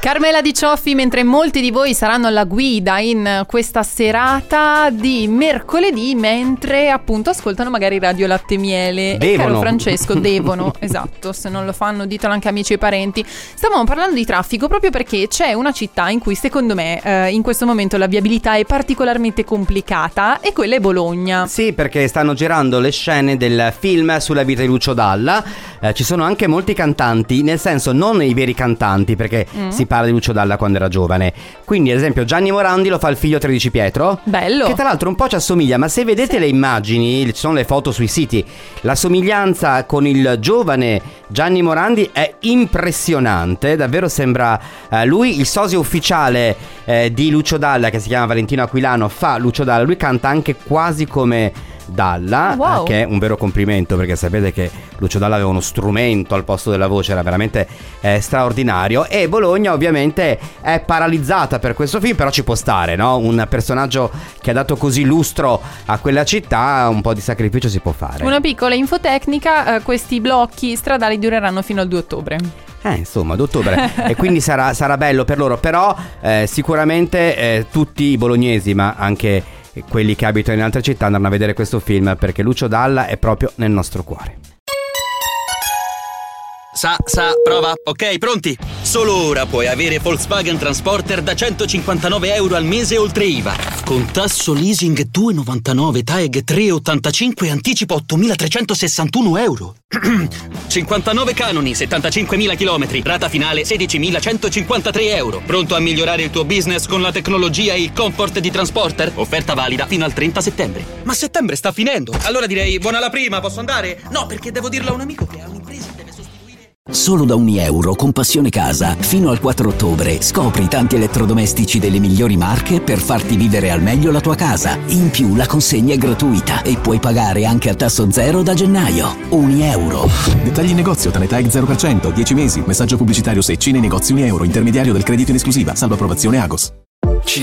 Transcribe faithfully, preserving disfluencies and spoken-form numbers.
Carmela Di Cioffi, mentre molti di voi saranno alla guida in questa serata di mercoledì, mentre appunto ascoltano magari Radio Latte Miele. Devono. E caro Francesco, devono, esatto, se non lo fanno ditelo anche amici e parenti. Stavamo parlando di traffico proprio perché c'è una città in cui secondo me eh, in questo momento la viabilità è particolarmente complicata, e quella è Bologna. Sì, perché stanno girando le scene del film sulla vita di Lucio Dalla. Eh, ci sono anche molti cantanti, nel senso non i veri cantanti, perché mm. si parla di Lucio Dalla quando era giovane. Quindi ad esempio Gianni Morandi lo fa il figlio tredici Pietro, bello, che tra l'altro un po' ci assomiglia, ma se vedete sì. le immagini, ci sono le foto sui siti, la somiglianza con il giovane Gianni Morandi è impressionante, davvero sembra eh, lui. Il sosia ufficiale eh, di Lucio Dalla, che si chiama Valentino Aquilano, fa Lucio Dalla, lui canta anche quasi come Dalla, wow. eh, che è un vero complimento, perché sapete che Lucio Dalla aveva uno strumento al posto della voce, era veramente eh, straordinario. E Bologna ovviamente è paralizzata per questo film, però ci può stare, no? Un personaggio che ha dato così lustro a quella città, un po' di sacrificio si può fare. Una piccola infotecnica, eh, questi blocchi stradali dureranno fino al due ottobre. Eh, insomma, ad ottobre. E quindi sarà, sarà bello per loro. Però eh, sicuramente eh, tutti i bolognesi, ma anche quelli che abitano in altre città, andranno a vedere questo film, perché Lucio Dalla è proprio nel nostro cuore. Sa, sa, prova. Ok, pronti? Solo ora puoi avere Volkswagen Transporter da centocinquantanove euro al mese oltre I V A. Con tasso leasing due virgola novantanove, T A E G tre virgola ottantacinque e anticipo ottomilatrecentosessantuno euro. cinquantanove canoni, settantacinquemila chilometri, rata finale sedicimilacentocinquantatré euro. Pronto a migliorare il tuo business con la tecnologia e il comfort di Transporter? Offerta valida fino al trenta settembre. Ma settembre sta finendo. Allora direi buona la prima, posso andare? No, perché devo dirlo a un amico che ha un'impresa e deve sostituire. Solo da ogni euro con Passione Casa fino al quattro ottobre scopri tanti elettrodomestici delle migliori marche per farti vivere al meglio la tua casa. In più la consegna è gratuita e puoi pagare anche a tasso zero da gennaio. Unieuro. Dettagli in negozio, tale T A E G zero per cento, dieci mesi. Messaggio pubblicitario Secci nei negozi Unieuro, intermediario del credito in esclusiva, salvo approvazione Agos.